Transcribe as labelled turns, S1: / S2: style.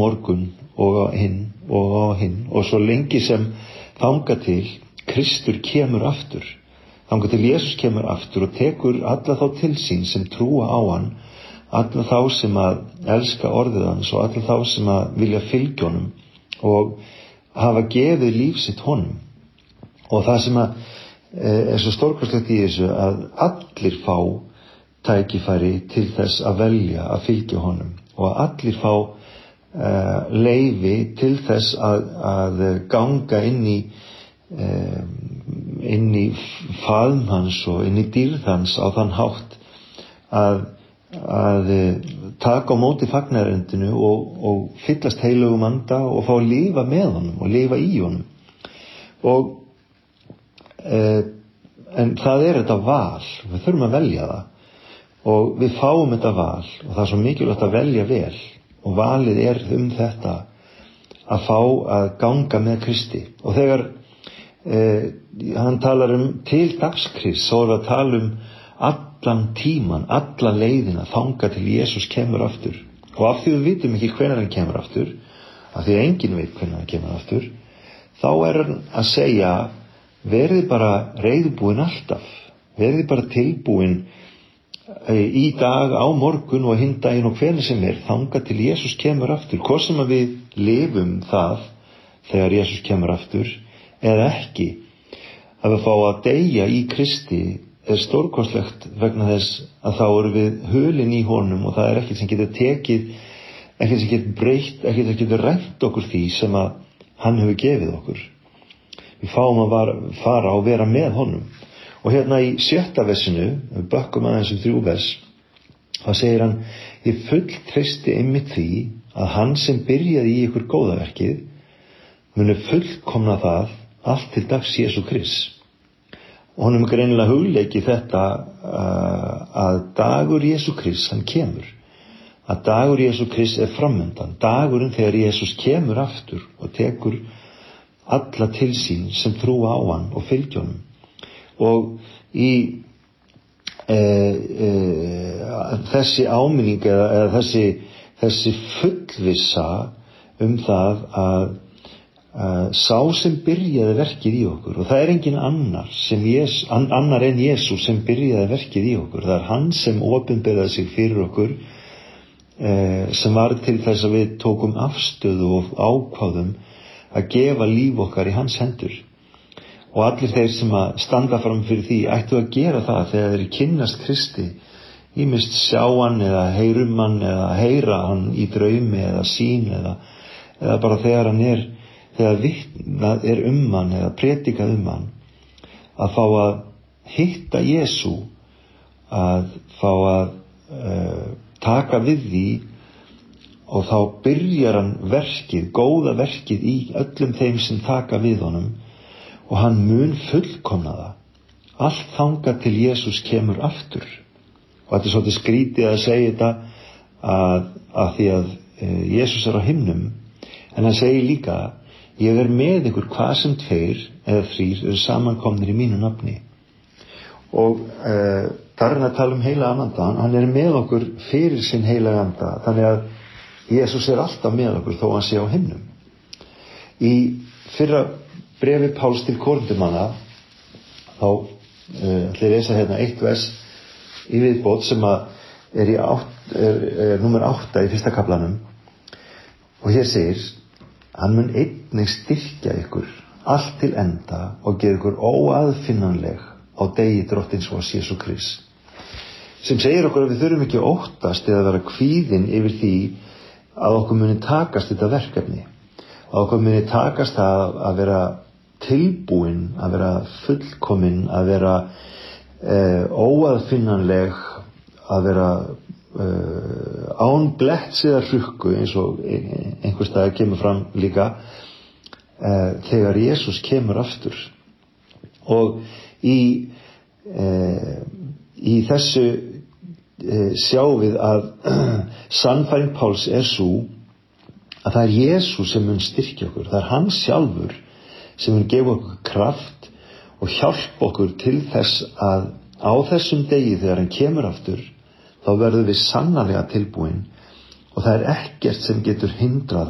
S1: morgun og á hinn og á hinn, og svo lengi sem þangað til Kristur kemur aftur, þangað til Jesús kemur aftur og tekur alla þá til sín sem trúa á hann, alla þá sem að elska orðið hans og alla þá sem að vilja fylgja honum og hafa gefið líf sitt honum. Og það sem að svo stórkostlegt í þessu, að allir fá tækifæri til þess að velja að fylgja honum, og að allir fá leyfi til þess að ganga inn í faðm hans og inn í dýrð hans á þann hátt að taka á móti fagnaðarerindinu og fyllast heilögum anda og fá að lifa með honum og lifa í honum. En það þetta val, við þurfum að velja það, og við fáum þetta val, og það er svo mikilvægt að velja vel, og valið þetta að fá að ganga með Kristi. Og þegar hann talar til dagskrists, þá við að tala allan tíman, alla leiðina þangað til Jesús kemur aftur. Og af því við vitum ekki hvenær hann kemur aftur, af því enginn veit hvenær hann kemur aftur, þá hann að segja: verið bara reiðubúin alltaf, verið bara tilbúin í dag, á morgun og hinn daginn og hvenær sem þangað til Jesús kemur aftur, hvort sem að við lifum það þegar Jesús kemur aftur eða ekki. Að við fá að deyja í Kristi stórkostlegt, vegna þess að þá við hulin í honum, og það ekkert sem getur tekið, ekkert sem getur breytt, ekkert sem getur rænt okkur því sem að hann hefur gefið okkur. Við fáum að fara og vera með honum. Og hérna í 7. versinu, við bökkum aðeins 3 vers, þá segir hann: ég fulltreysti einmitt því að hann sem byrjaði í ykkur góðaverkið muni fullkomna það allt til dags Jesú Krists. Og honum greinilega hugleikið þetta að dagur Jesú Krists, hann kemur. Að dagur Jesú Krists framundan, dagurinn þegar Jesús kemur aftur og tekur alla til sín sem trúa á hann og fylgja honum. Og í þessi áminning eða þessi fullvissa það að sá sem byrjaði verkið í okkur, og það engin annar en Jesús sem byrjaði verkið í okkur, það hann sem opinberaði sig fyrir okkur, sem var til þess að við tókum afstöðu og ákváðum að gefa líf okkar í hans hendur. Og allir þeir sem að standa fram fyrir því ættu að gera það þegar þeir kynnast Kristi, ýmist sjá hann eða heyrum hann eða heyra hann í draumi eða sýn eða bara þegar vitnað hann eða predikað hann, að fá að hitta Jesú, að fá að taka við því, og þá byrjar hann verkið, góða verkið í öllum þeim sem taka við honum, og hann mun fullkomna það, allt þangað til Jesús kemur aftur. Og þetta svolítið skrítið að segja þetta að því að Jesús á himnum, en hann segir líka: ég með ykkur hvað sem 2 eða 3 eru samankomnir í mínu nafni. Og þar að tala heilaga anda, hann með okkur fyrir sinn heilaga anda, þannig að Jesús alltaf með okkur þó hann sé á himnum. Í fyrra brefi Páls til Korintumanna, þá ætla ég að lesa hérna 1 vers í viðbót sem er númer 8 í 1. kaflanum, og hér segir: hann mun einnig styrkja ykkur allt til enda og gera ykkur óaðfinnanleg á degi drottins vors Jesú Krists. Sem segir okkur að við þurfum ekki að óttast eða vera kvíðin yfir því að okkur muni takast þetta verkefni, að okkur muni takast að vera tilbúin, að vera fullkomin, að vera óaðfinnanleg, að vera án bletts eða hrukku, eins og einhvers staðar kemur fram líka, þegar Jesús kemur aftur. Og í þessu sjáum við að sannfæring Páls sú að það Jesús sem mun styrkja okkur, það hann sjálfur sem mun gefa okkur kraft og hjálpa okkur til þess að á þessum degi þegar hann kemur aftur, þá verðum við sannarlega tilbúin, og það ekkert sem getur hindrað